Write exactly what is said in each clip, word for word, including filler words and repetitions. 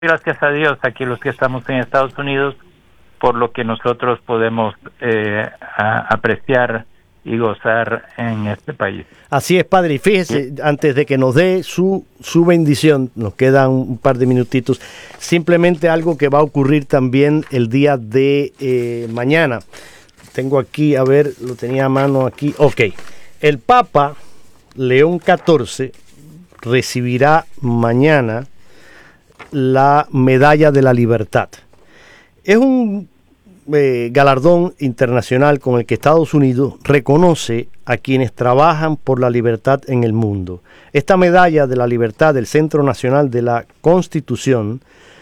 Gracias a Dios, aquí los que estamos en Estados Unidos, por lo que nosotros podemos eh, a, apreciar y gozar en este país. Así es, padre. Y fíjese, sí, antes de que nos dé su, su bendición, nos quedan un par de minutitos, simplemente algo que va a ocurrir también el día de eh, mañana. Tengo aquí, a ver, lo tenía a mano aquí. Ok, el Papa León catorce recibirá mañana la Medalla de la Libertad. Es un eh, galardón internacional con el que Estados Unidos reconoce a quienes trabajan por la libertad en el mundo. Esta Medalla de la Libertad del Centro Nacional de la Constitución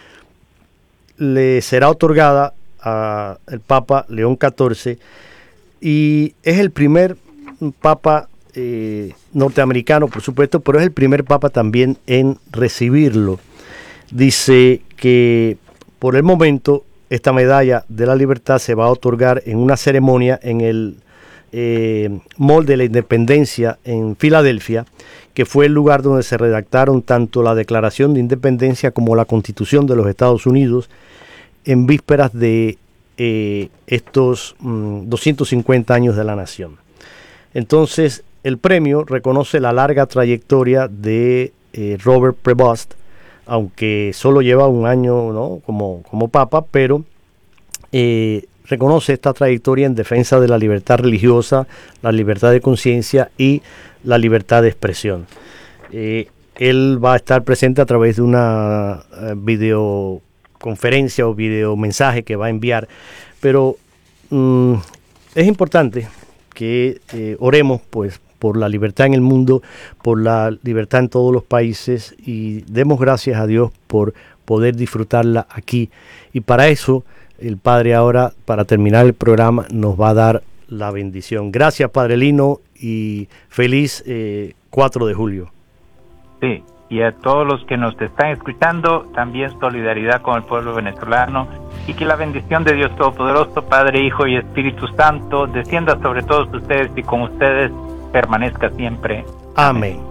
le será otorgada al Papa León catorce y es el primer Papa eh, norteamericano, por supuesto, pero es el primer Papa también en recibirlo. Dice que por el momento esta medalla de la libertad se va a otorgar en una ceremonia en el eh, Mall de la Independencia en Filadelfia, que fue el lugar donde se redactaron tanto la Declaración de Independencia como la Constitución de los Estados Unidos en vísperas de eh, estos mm, doscientos cincuenta años de la nación. Entonces, el premio reconoce la larga trayectoria de eh, Robert Prevost, aunque solo lleva un año, ¿no?, como, como papa, pero eh, reconoce esta trayectoria en defensa de la libertad religiosa, la libertad de conciencia y la libertad de expresión. Eh, él va a estar presente a través de una eh, videoconferencia o videomensaje que va a enviar, pero mm, es importante que eh, oremos, pues, por la libertad en el mundo, por la libertad en todos los países, y demos gracias a Dios por poder disfrutarla aquí. Y para eso, el Padre ahora, para terminar el programa, nos va a dar la bendición. Gracias, Padre Lino, y feliz eh, cuatro de julio. Sí, y a todos los que nos están escuchando, también solidaridad con el pueblo venezolano, y que la bendición de Dios Todopoderoso, Padre, Hijo y Espíritu Santo, descienda sobre todos ustedes y con ustedes permanezca siempre. Amén.